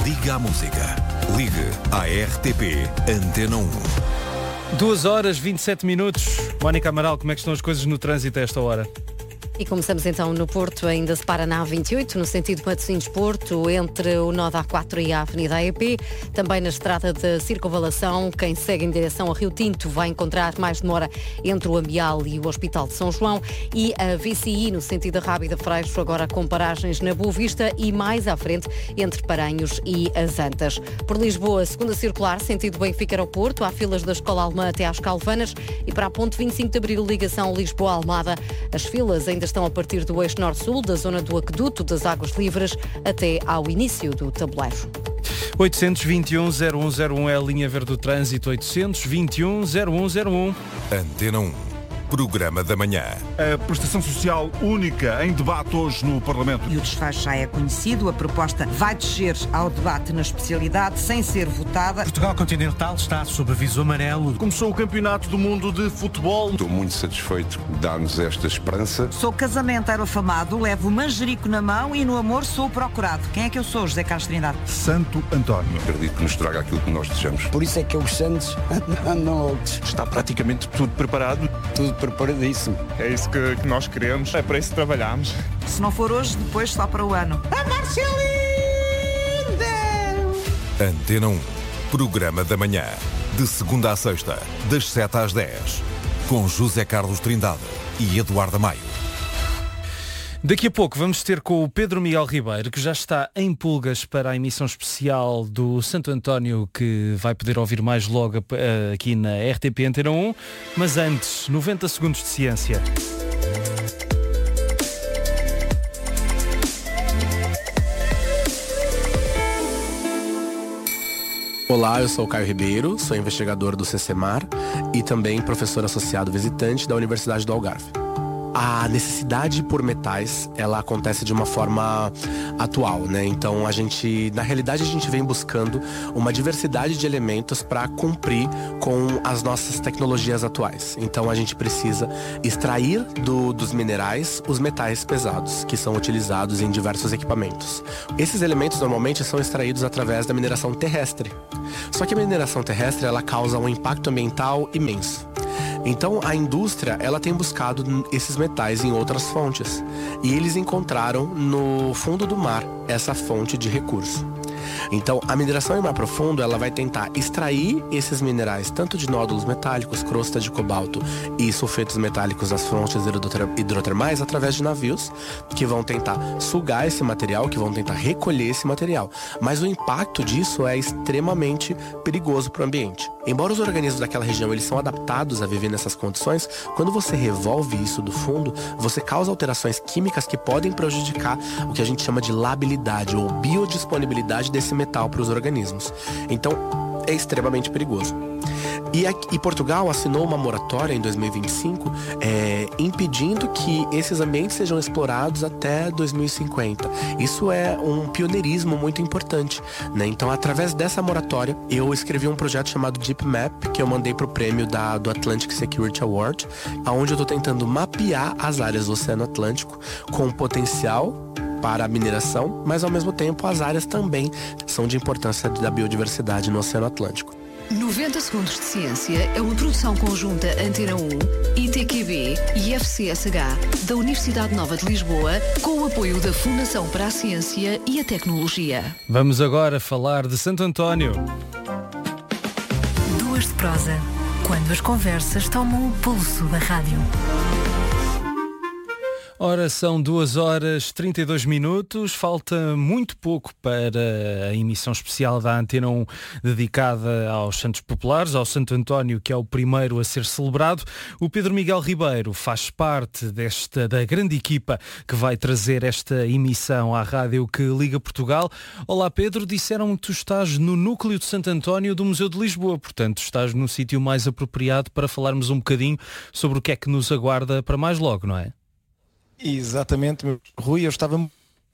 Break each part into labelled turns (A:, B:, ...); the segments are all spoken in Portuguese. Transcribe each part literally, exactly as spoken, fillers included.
A: Liga à música. Ligue à R T P Antena um.
B: duas horas e vinte e sete minutos. Mónica Amaral, como é que estão as coisas no trânsito a esta hora?
C: E começamos então no Porto, ainda se para na A vinte e oito, no sentido Matosinhos-Porto, entre o nó da A quatro e a Avenida A E P. Também na estrada de Circunvalação, quem segue em direção a Rio Tinto vai encontrar mais demora entre o Ambial e o Hospital de São João. E a V C I, no sentido da Rábida Freixo, agora com paragens na Boa Vista e mais à frente entre Paranhos e as Antas. Por Lisboa, segunda circular, sentido Benfica-Aeroporto, há filas da Escola Alemã até às Calvanas e para a ponte vinte e cinco de Abril, ligação Lisboa-Almada. As filas ainda estão a partir do eixo norte-sul, da zona do Aqueduto das Águas Livres, até ao início do tabuleiro.
B: oitocentos e vinte e um, zero um zero um é a linha verde do trânsito, oitocentos e vinte e um, zero um zero um.
A: Antena um. Programa da manhã.
D: A prestação social única em debate hoje no Parlamento.
E: E o desfecho já é conhecido. A proposta vai descer ao debate na especialidade sem ser votada.
F: Portugal Continental está sob aviso amarelo.
D: Começou o Campeonato do Mundo de Futebol.
G: Estou muito satisfeito de dar-nos esta esperança.
E: Sou casamenteiro afamado, levo o manjerico na mão e no amor sou procurado. Quem é que eu sou, José Carlos Trindade?
D: Santo António.
G: Acredito que nos traga aquilo que nós desejamos.
H: Por isso é que os Santos andam outros.
I: Está praticamente tudo preparado.
H: Tudo preparadíssimo.
I: É isso que, que nós queremos, é para isso que trabalhamos.
E: Se não for hoje, depois só para o ano. A Marcelinda!
A: Antena um. Programa da manhã. De segunda a sexta, das sete às dez. Com José Carlos Trindade e Eduardo Maio.
B: Daqui a pouco vamos ter com o Pedro Miguel Ribeiro, que já está em pulgas para a emissão especial do Santo António, que vai poder ouvir mais logo uh, aqui na R T P Antena um. Mas antes, noventa segundos de ciência.
J: Olá, eu sou o Caio Ribeiro, sou investigador do CCMAR e também professor associado visitante da Universidade do Algarve. A necessidade por metais, ela acontece de uma forma atual, né? Então a gente, na realidade a gente vem buscando uma diversidade de elementos para cumprir com as nossas tecnologias atuais. Então a gente precisa extrair do, dos minerais os metais pesados, que são utilizados em diversos equipamentos. Esses elementos normalmente são extraídos através da mineração terrestre. Só que a mineração terrestre, ela causa um impacto ambiental imenso. Então a indústria, ela tem buscado esses metais em outras fontes e eles encontraram no fundo do mar essa fonte de recurso. Então a mineração em mar profundo, ela vai tentar extrair esses minerais tanto de nódulos metálicos, crosta de cobalto e sulfetos metálicos das fontes hidrotermais através de navios que vão tentar sugar esse material, que vão tentar recolher esse material. Mas o impacto disso é extremamente perigoso para o ambiente. Embora os organismos daquela região eles são adaptados a viver nessas condições, quando você revolve isso do fundo, você causa alterações químicas que podem prejudicar o que a gente chama de labilidade ou biodisponibilidade desse metal para os organismos. Então, é extremamente perigoso. E, aqui, e Portugal assinou uma moratória em dois mil e vinte e cinco, é, impedindo que esses ambientes sejam explorados até dois mil e cinquenta. Isso é um pioneirismo muito importante, né? Então, através dessa moratória, eu escrevi um projeto chamado Deep Map, que eu mandei para o prêmio da, do Atlantic Security Award, onde eu estou tentando mapear as áreas do Oceano Atlântico com potencial para a mineração, mas ao mesmo tempo as áreas também são de importância da biodiversidade no Oceano Atlântico.
K: noventa segundos de ciência é uma produção conjunta Antena um, I T Q B e F C S H da Universidade Nova de Lisboa, com o apoio da Fundação para a Ciência e a Tecnologia.
B: Vamos agora falar de Santo António.
L: Duas de prosa, quando as conversas tomam o pulso da rádio.
B: Ora, são duas horas e trinta e dois minutos, falta muito pouco para a emissão especial da Antena um dedicada aos Santos Populares, ao Santo António, que é o primeiro a ser celebrado. O Pedro Miguel Ribeiro faz parte desta, da grande equipa que vai trazer esta emissão à rádio que liga Portugal. Olá Pedro, disseram que tu estás no núcleo de Santo António do Museu de Lisboa, portanto estás no sítio mais apropriado para falarmos um bocadinho sobre o que é que nos aguarda para mais logo, não é?
M: Exatamente, Rui, eu estava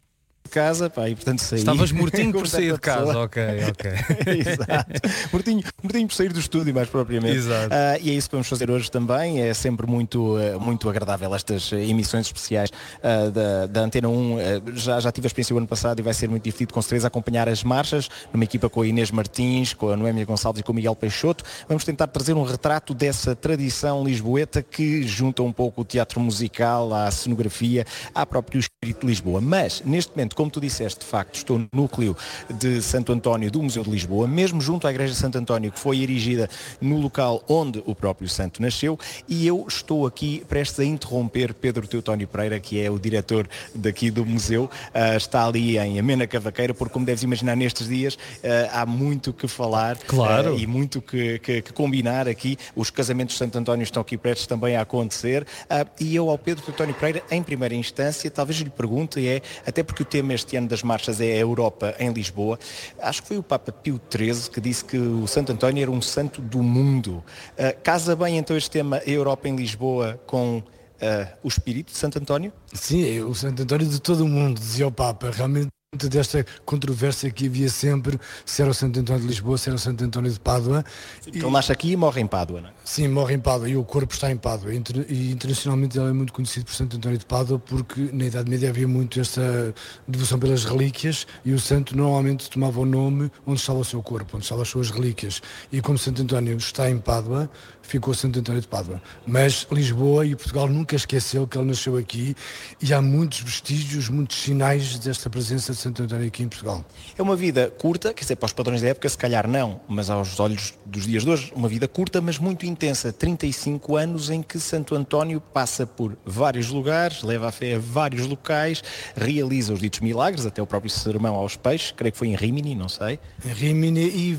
M: de casa, pá, e portanto saí.
B: Estavas mortinho por sair de casa, pessoa. ok, ok.
M: Exato. Mortinho, mortinho por sair do estúdio, mais propriamente.
B: Exato.
M: Uh, e é isso que vamos fazer hoje também. É sempre muito, uh, muito agradável estas uh, emissões especiais uh, da, da Antena um. Uh, já, já tive a experiência o ano passado e vai ser muito divertido com certeza acompanhar as marchas, numa equipa com a Inês Martins, com a Noémia Gonçalves e com o Miguel Peixoto. Vamos tentar trazer um retrato dessa tradição lisboeta que junta um pouco o teatro musical à cenografia, à próprio espírito de Lisboa. Mas, neste momento, como tu disseste, de facto, estou no núcleo de Santo António do Museu de Lisboa, mesmo junto à Igreja de Santo António, que foi erigida no local onde o próprio santo nasceu, e eu estou aqui prestes a interromper Pedro Teutónio Pereira, que é o diretor daqui do museu. Uh, está ali em amena cavaqueira, porque, como deves imaginar, nestes dias uh, há muito que falar,
B: claro.
M: uh, e muito que, que, que combinar aqui. Os casamentos de Santo António estão aqui prestes também a acontecer, uh, e eu ao Pedro Teutónio Pereira, em primeira instância, talvez lhe pergunte, é, até porque o tema este ano das marchas é a Europa em Lisboa, acho que foi o Papa Pio treze que disse que o Santo António era um santo do mundo. Uh, casa bem então este tema Europa em Lisboa com uh, o espírito de Santo António?
N: Sim, o Santo António de todo o mundo, dizia o Papa, realmente desta controvérsia que havia sempre, se era o Santo António de Lisboa, se era o Santo António de Pádua.
M: Sim, e... Ele nasce aqui e morre em Pádua, não é?
N: Sim, morre em Pádua e o corpo está em Pádua. E internacionalmente ele é muito conhecido por Santo António de Pádua porque na Idade Média havia muito esta devoção pelas relíquias e o santo normalmente tomava o nome onde estava o seu corpo, onde estavam as suas relíquias. E como Santo António está em Pádua, ficou Santo António de Pádua. Mas Lisboa e Portugal nunca esqueceu que ele nasceu aqui e há muitos vestígios, muitos sinais desta presença de Santo António aqui em Portugal.
M: É uma vida curta, quer dizer, para os padrões da época se calhar não, mas aos olhos dos dias de hoje, uma vida curta, mas muito intensa. trinta e cinco anos em que Santo António passa por vários lugares, leva a fé a vários locais, realiza os ditos milagres, até o próprio sermão aos peixes, creio que foi em Rímini, não sei.
N: Em Rímini e...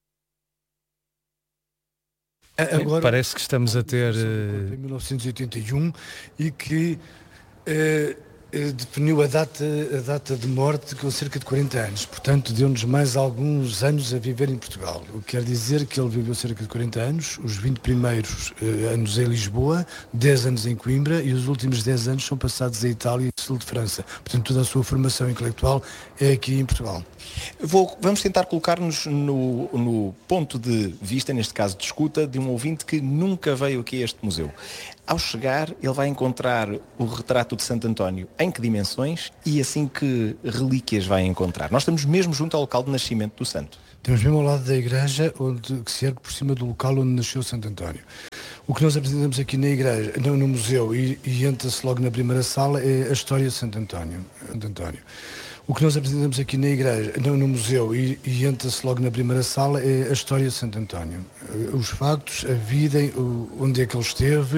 B: Agora, parece que estamos a ter...
N: Em mil novecentos e oitenta e um e que uh, uh, definiu a data, a data de morte com cerca de quarenta anos. Portanto, deu-nos mais alguns anos a viver em Portugal. O que quer dizer que ele viveu cerca de quarenta anos, os vinte primeiros uh, anos em Lisboa, dez anos em Coimbra e os últimos dez anos são passados em Itália e sul de França. Portanto, toda a sua formação intelectual é aqui em Portugal.
M: Vou, vamos tentar colocar-nos no, no ponto de vista, neste caso de escuta, de um ouvinte que nunca veio aqui a este museu. Ao chegar, ele vai encontrar o retrato de Santo António em que dimensões e assim que relíquias vai encontrar. Nós estamos mesmo junto ao local de nascimento do santo.
N: Estamos mesmo ao lado da igreja, onde, que se ergue por cima do local onde nasceu Santo António. O que nós apresentamos aqui na igreja, no, no museu, e, e entra-se logo na primeira sala, é a história de Santo António. Santo António. O que nós apresentamos aqui na igreja, no, no museu, e, e entra-se logo na primeira sala, é a história de Santo António. Os factos, a vida, onde é que ele esteve,